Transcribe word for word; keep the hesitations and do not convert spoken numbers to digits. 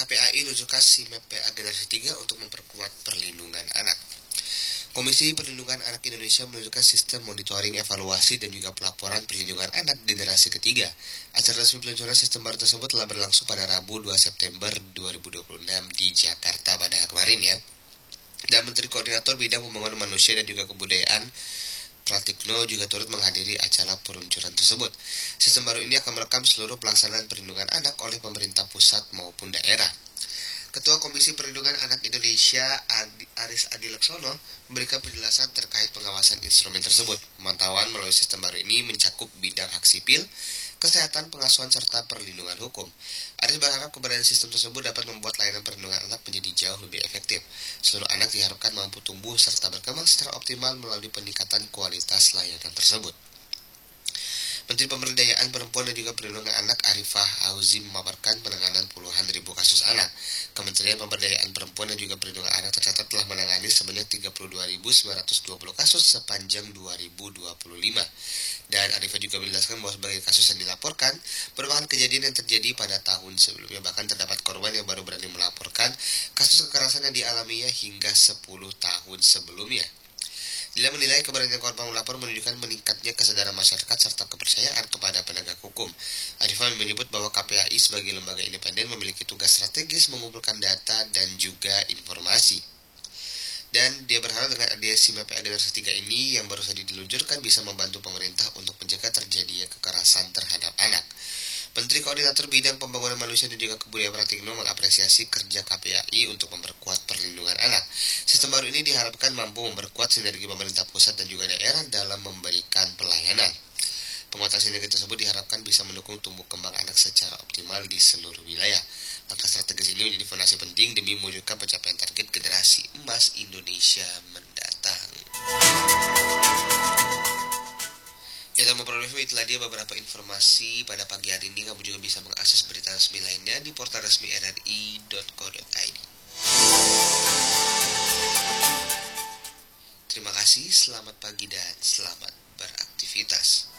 P A I rujukan S I M P A Generasi tiga untuk memperkuat perlindungan anak. Komisi Perlindungan Anak Indonesia menunjukkan sistem monitoring, evaluasi, dan juga pelaporan perlindungan anak generasi ketiga. Acara resmi peluncuran sistem baru tersebut telah berlangsung pada Rabu dua September dua ribu dua puluh enam di Jakarta pada kemarin ya. Dan Menteri Koordinator Bidang Pembangunan Manusia dan juga Kebudayaan Pratikno juga turut menghadiri acara peluncuran tersebut. Sistem baru ini akan merekam seluruh pelaksanaan perlindungan anak oleh pemerintah pusat maupun daerah. Ketua Komisi Perlindungan Anak Indonesia Adi, Aris Adi Laksono memberikan penjelasan terkait pengawasan instrumen tersebut. Pemantauan melalui sistem baru ini mencakup bidang hak sipil, kesehatan, pengasuhan, serta perlindungan hukum. Aris berharap keberadaan sistem tersebut dapat membuat layanan perlindungan anak menjadi jauh lebih efektif. Seluruh anak diharapkan mampu tumbuh serta berkembang secara optimal melalui peningkatan kualitas layanan tersebut. Menteri Pemberdayaan Perempuan dan juga Perlindungan Anak Arifah Auzi memaparkan penanganan puluhan ribu kasus anak. Kementerian Pemberdayaan Perempuan dan juga Perlindungan Anak tercatat telah menangani sebanyak tiga puluh dua ribu sembilan ratus dua puluh kasus sepanjang dua ribu dua puluh lima. Dan Arifah juga menjelaskan bahwa sebagai kasus yang dilaporkan merupakan kejadian yang terjadi pada tahun sebelumnya. Bahkan terdapat korban yang baru berani melaporkan kasus kekerasan yang dialaminya hingga sepuluh tahun sebelumnya. Dia menilai keberanian korban melapor menunjukkan meningkatnya kesadaran masyarakat serta kepercayaan kepada penegak hukum. Arifah menyebut bahwa K P A I sebagai lembaga independen memiliki tugas strategis mengumpulkan data dan juga informasi. Dan dia berharap dengan adanya S I M P A Generasi tiga ini yang baru saja diluncurkan bisa membantu pemerintah untuk mencegah terjadinya kekerasan terhadap anak. Menteri Koordinator Bidang Pembangunan Manusia dan juga Kebudayaan Pratikno mengapresiasi kerja K P A I untuk memperkuat perlindungan anak. Sistem baru ini diharapkan mampu memperkuat sinergi pemerintah pusat dan juga daerah dalam memberikan pelayanan. Penguatan sinergi tersebut diharapkan bisa mendukung tumbuh kembang anak secara optimal di seluruh wilayah. Langkah strategis ini menjadi fondasi penting demi mewujudkan pencapaian target generasi emas Indonesia mendatang. Ya, teman Pro.Review, itulah dia beberapa informasi pada pagi hari ini. Kamu juga bisa mengakses berita resmi lainnya di portal resmi r r i dot co dot i d. Terima kasih, selamat pagi dan selamat beraktivitas.